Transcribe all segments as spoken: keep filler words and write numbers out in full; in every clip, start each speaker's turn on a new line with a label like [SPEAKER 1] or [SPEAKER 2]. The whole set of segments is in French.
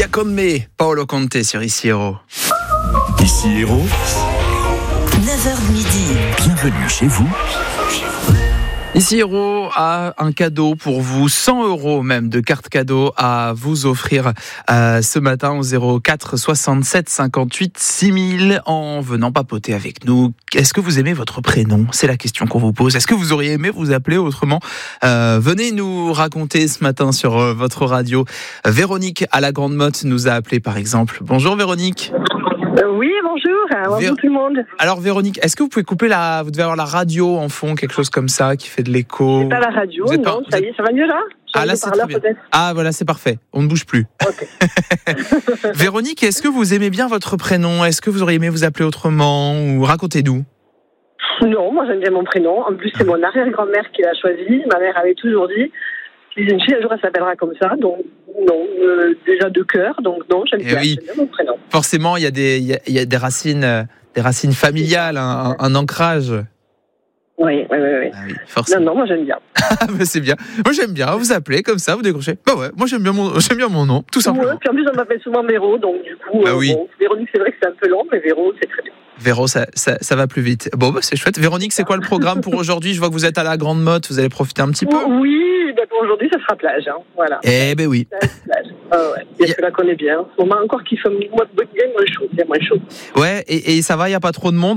[SPEAKER 1] Con me, Paolo Conte sur Ici Héros.
[SPEAKER 2] Ici Héros,
[SPEAKER 3] neuf heures midi.
[SPEAKER 2] Bienvenue chez vous.
[SPEAKER 1] Ici Héros a un cadeau pour vous, cent euros même de carte cadeau à vous offrir euh, ce matin au zéro quatre soixante-sept cinquante-huit six mille en venant papoter avec nous. Est-ce que vous aimez votre prénom ? C'est la question qu'on vous pose. Est-ce que vous auriez aimé vous appeler autrement ? euh, Venez nous raconter ce matin sur euh, votre radio. Véronique à la Grande Motte nous a appelé par exemple. Bonjour Véronique.
[SPEAKER 4] Euh, oui, bonjour. Bonjour
[SPEAKER 1] Vér...
[SPEAKER 4] tout le monde.
[SPEAKER 1] Alors Véronique, est-ce que vous pouvez couper la... Vous devez avoir la radio en fond, quelque chose comme ça, qui fait de l'écho.
[SPEAKER 4] C'est pas la radio,
[SPEAKER 1] Vous êtes
[SPEAKER 4] non,
[SPEAKER 1] pas...
[SPEAKER 4] ça y est, ça va mieux là ?
[SPEAKER 1] Ah là c'est très bien. Peut-être. Ah voilà, c'est parfait, on ne bouge plus.
[SPEAKER 4] Okay.
[SPEAKER 1] Véronique, est-ce que vous aimez bien votre prénom ? Est-ce que vous auriez aimé vous appeler autrement ? Ou racontez-nous.
[SPEAKER 4] Non, moi j'aime bien mon prénom. En plus c'est mon arrière-grand-mère qui l'a choisi. Ma mère avait toujours dit, si j'ai une fille un jour elle s'appellera comme ça, donc non, euh, déjà de cœur, donc non, j'aime bien,
[SPEAKER 1] oui.
[SPEAKER 4] j'aime bien mon prénom.
[SPEAKER 1] Forcément, il y a des, il y a, il y a des racines, euh, des racines familiales, un, un, un ancrage.
[SPEAKER 4] Oui, oui, oui. oui.
[SPEAKER 1] Ah oui, forcément.
[SPEAKER 4] Non, non, moi j'aime bien.
[SPEAKER 1] Mais c'est bien. Moi j'aime bien. Vous appelez comme ça, vous décrochez. Bah ouais, moi j'aime bien mon, j'aime bien mon nom, tout simplement.
[SPEAKER 4] Ouais, puis en plus on m'appelle souvent Véro, donc du coup,
[SPEAKER 1] bah
[SPEAKER 4] euh,
[SPEAKER 1] oui.
[SPEAKER 4] bon, Véronique c'est vrai que c'est un peu long, mais Véro c'est très bien.
[SPEAKER 1] Véro, ça, ça, ça va plus vite. Bon, bah c'est chouette. Véronique, c'est quoi le programme pour aujourd'hui ? Je vois que vous êtes à la Grande Motte, vous allez profiter un petit peu.
[SPEAKER 4] Oui, ben pour aujourd'hui ça sera plage, hein. Voilà.
[SPEAKER 1] Eh ben oui.
[SPEAKER 4] Plage. Ah ouais. Et je la connais bien. On m'a encore qui fait moins chaud, c'est moins chaud.
[SPEAKER 1] Ouais, et, et ça va, il n'y a pas trop de monde ?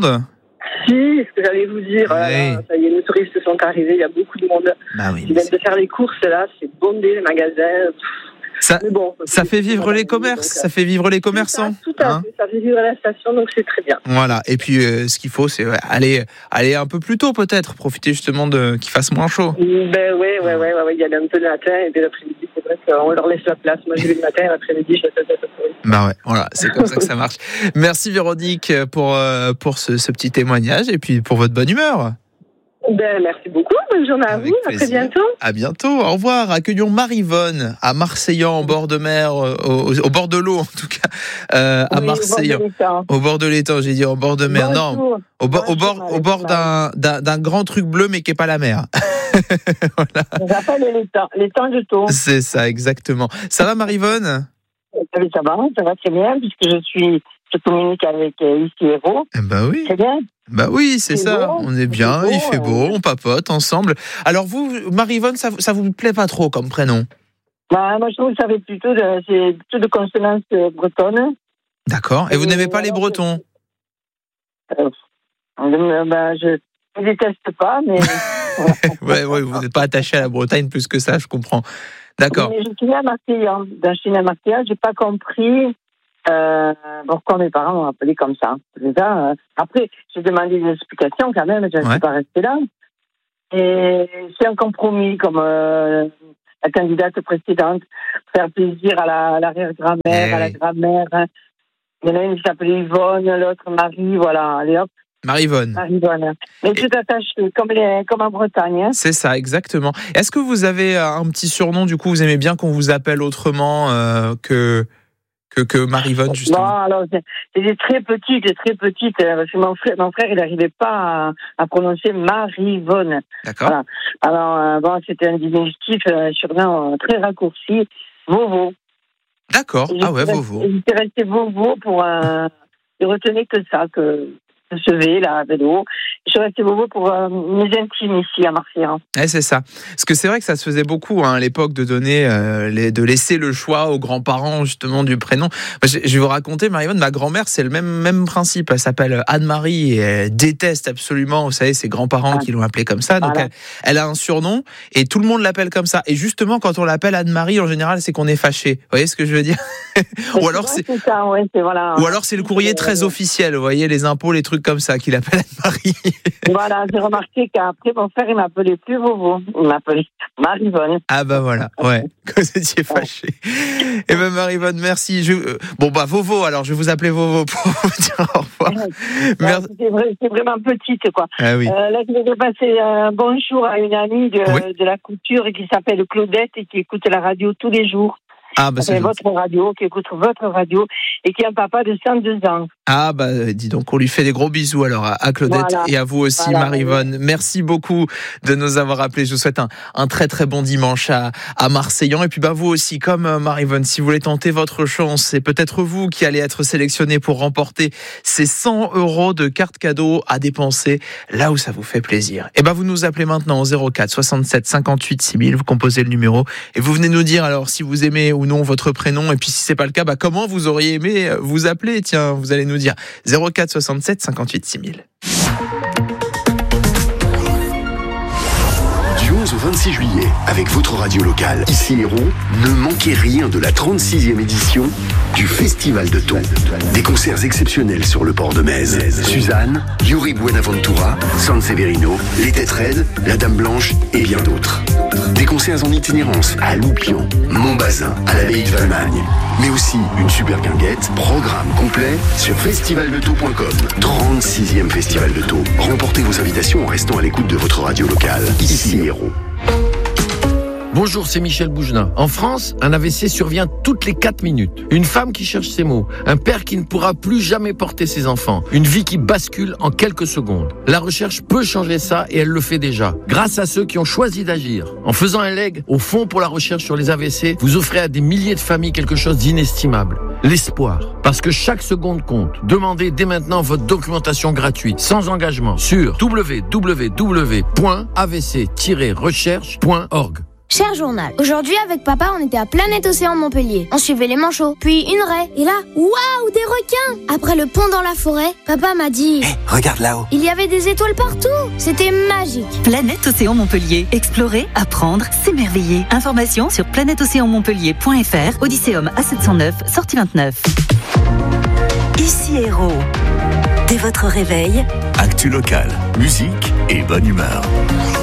[SPEAKER 4] Si, ce que j'allais vous dire,
[SPEAKER 1] ouais.
[SPEAKER 4] là, ça y est, les touristes sont arrivés, il y a beaucoup de monde.
[SPEAKER 1] Bah oui,
[SPEAKER 4] ils viennent de faire les courses là, c'est bondé les magasins.
[SPEAKER 1] Ça,
[SPEAKER 4] bon,
[SPEAKER 1] ça fait vivre les commerces, ça fait vivre les commerçants.
[SPEAKER 4] Tout à hein fait, ça fait vivre la station, donc c'est très bien.
[SPEAKER 1] Voilà, et puis euh, ce qu'il faut, c'est ouais, aller, aller un peu plus tôt peut-être, profiter justement de qu'il fasse moins chaud.
[SPEAKER 4] Ben oui, ouais, ouais, ouais, ouais, il y a un peu le matin et puis l'après-midi, c'est vrai qu'on leur laisse la place. Moi, je vais le matin et l'après-midi, je laisse la place.
[SPEAKER 1] Bah ouais, voilà, c'est comme ça que ça marche. Merci Véronique pour, euh, pour ce, ce petit témoignage et puis pour votre bonne humeur.
[SPEAKER 4] Ben, merci beaucoup, bonne journée à
[SPEAKER 1] Avec
[SPEAKER 4] vous,
[SPEAKER 1] plaisir.
[SPEAKER 4] À très bientôt.
[SPEAKER 1] À bientôt, au revoir. Accueillons Marie-Vonne à Marseillan, au bord de mer, au, au bord de l'eau en tout cas, euh, à oui, Marseillan. Au bord de l'étang, j'ai dit au bord de mer. Bonjour. Non, au, bo- au bord, au bord d'un, d'un, d'un grand truc bleu mais qui n'est pas la mer.
[SPEAKER 5] Voilà. On appelle l'étang, l'étang de Thau.
[SPEAKER 1] C'est ça, exactement. Ça va Marie-Vonne ?
[SPEAKER 5] Ça va, ça va très bien, puisque je suis, je communique avec euh, Ici Héros.
[SPEAKER 1] Eh ben oui.
[SPEAKER 5] Très bien.
[SPEAKER 1] Bah oui, c'est, c'est ça. Beau, on est bien, beau, il fait beau, on papote ensemble. Alors vous, Marie-Vonne, ça, ça vous plaît pas trop comme prénom ?
[SPEAKER 5] Bah moi je trouve que ça fait plutôt de, c'est plutôt de consonance bretonne.
[SPEAKER 1] D'accord. Et, Et vous n'aimez pas les Bretons ?
[SPEAKER 5] euh, bah, Je ne déteste pas, mais.
[SPEAKER 1] ouais, ouais, vous n'êtes pas attaché à la Bretagne plus que ça, je comprends. D'accord.
[SPEAKER 5] Mais je suis née à Marseille, hein. Je suis née à Marseille, j'ai pas compris. Euh, pourquoi mes parents m'ont appelé comme ça. Déjà, euh, après, j'ai demandé des explications quand même, je ne ouais. suis pas restée là. Et c'est un compromis, comme euh, la candidate précédente, faire plaisir à, la, à l'arrière-grand-mère, eh à la grand-mère. Il y en a une qui s'appelait Yvonne, l'autre Marie, voilà, allez hop.
[SPEAKER 1] Marie-Vonne.
[SPEAKER 5] Marie-Vonne. Mais tout attaché, comme, les, comme en Bretagne. Hein.
[SPEAKER 1] C'est ça, exactement. Est-ce que vous avez un petit surnom, du coup, vous aimez bien qu'on vous appelle autrement euh, que... Que, que Marie-Vonne, justement.
[SPEAKER 5] Non, alors, c'est, c'est très petite, très petite. Parce que mon frère, mon frère il n'arrivait pas à, à prononcer Marie-Vonne.
[SPEAKER 1] D'accord.
[SPEAKER 5] Voilà. Alors, euh, bon, c'était un diminutif, euh, surnom euh, très raccourci, Vovo.
[SPEAKER 1] D'accord. Ah ouais, resté, Vovo.
[SPEAKER 5] Il était resté Vovo pour un. Il retenait que ça, que. Ce V, là, à vélo. Je suis restée Vovo pour euh, mes intimes ici à Marseille.
[SPEAKER 1] Ouais, c'est ça. Parce que c'est vrai que ça se faisait beaucoup hein, à l'époque de donner, euh, les, de laisser le choix aux grands-parents justement du prénom. Je, je vais vous raconter, Marie-Vonne, ma grand-mère, c'est le même même principe. Elle s'appelle Anne-Marie et elle déteste absolument, vous savez, ses grands-parents ah. qui l'ont appelée comme ça. Donc voilà. elle, elle a un surnom et tout le monde l'appelle comme ça. Et justement, quand on l'appelle Anne-Marie, en général, c'est qu'on est fâché. Vous voyez ce que je veux dire ? Ou alors c'est,
[SPEAKER 5] c'est ça, ouais, c'est voilà.
[SPEAKER 1] Ou alors c'est le courrier très officiel. Vous voyez, les impôts, les trucs comme ça qu'il appelle Anne-Marie.
[SPEAKER 5] Voilà, j'ai remarqué qu'après mon frère il m'appelait plus Vovo, il m'appelait Marie-Vonne.
[SPEAKER 1] Ah bah voilà, ouais, quand vous étiez fâché. Ouais. Et ben Marie-Vonne, merci. Je... Bon bah Vovo, alors je vais vous appeler Vovo pour vous dire au revoir.
[SPEAKER 5] Merci. C'est, vrai, c'est vraiment petite quoi.
[SPEAKER 1] Ah oui.
[SPEAKER 5] Euh, là je vais passer un bonjour à une amie de,
[SPEAKER 1] oui.
[SPEAKER 5] de la couture qui s'appelle Claudette et qui écoute la radio tous les jours.
[SPEAKER 1] Ah bah c'est
[SPEAKER 5] votre radio, qui écoute votre radio et qui a un papa de cent deux ans.
[SPEAKER 1] Ah bah dis donc, on lui fait des gros bisous alors à, à Claudette
[SPEAKER 5] Voilà.
[SPEAKER 1] et à vous aussi
[SPEAKER 5] Voilà.
[SPEAKER 1] Maryvonne. Merci beaucoup de nous avoir appelés. Je vous souhaite un, un très très bon dimanche à, à Marseillan. Et puis bah vous aussi, comme euh, Maryvonne, si vous voulez tenter votre chance, c'est peut-être vous qui allez être sélectionné pour remporter ces cent euros de carte cadeau à dépenser là où ça vous fait plaisir. Et bah vous nous appelez maintenant au zéro quatre soixante-sept cinquante-huit six mille, vous composez le numéro et vous venez nous dire alors si vous aimez ou non votre prénom, et puis si c'est pas le cas, bah comment vous auriez aimé vous appeler. Tiens, vous allez nous dire zéro quatre soixante-sept cinquante-huit six mille.
[SPEAKER 2] Du onze au vingt-six juillet, avec votre radio locale, ici Hérault, ne manquez rien de la trente-sixième édition du Festival de Thon. Des concerts exceptionnels sur le port de Metz. Suzanne, Yuri Buenaventura, San Severino, Les Têtes Raides, La Dame Blanche et bien d'autres. Des concerts en itinérance à Loupian, Montbazin, à l'abbaye de Valmagne. Mais aussi une super guinguette, programme complet sur festival de thon point com. trente-sixième Festival de Thon. Remportez vos invitations en restant à l'écoute de votre radio locale. Ici Hérault.
[SPEAKER 6] Bonjour, c'est Michel Bougenat. En France, un A V C survient toutes les quatre minutes. Une femme qui cherche ses mots, un père qui ne pourra plus jamais porter ses enfants, une vie qui bascule en quelques secondes. La recherche peut changer ça et elle le fait déjà. Grâce à ceux qui ont choisi d'agir. En faisant un leg au Fonds pour la recherche sur les A V C, vous offrez à des milliers de familles quelque chose d'inestimable. L'espoir. Parce que chaque seconde compte. Demandez dès maintenant votre documentation gratuite, sans engagement, sur w w w point a v c tiret recherche point org.
[SPEAKER 7] Cher journal, aujourd'hui avec papa on était à Planète Océan Montpellier. On suivait les manchots, puis une raie. Et là, waouh, des requins! Après le pont dans la forêt, papa m'a dit...
[SPEAKER 8] Hey, regarde là-haut.
[SPEAKER 7] Il y avait des étoiles partout. C'était magique.
[SPEAKER 3] Planète Océan Montpellier. Explorer, apprendre, s'émerveiller. Information sur planète océan montpellier point f r, Odysseum A sept cent neuf, sortie vingt-neuf.
[SPEAKER 9] Ici Hérault. Dès votre réveil,
[SPEAKER 2] Actu local, musique et bonne humeur.